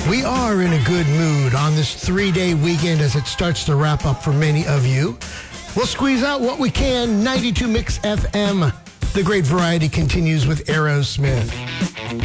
We are in a good mood on this 3-day weekend as it starts to wrap up for many of you. We'll squeeze out what we can. 92 Mix FM. The great variety continues with Aerosmith.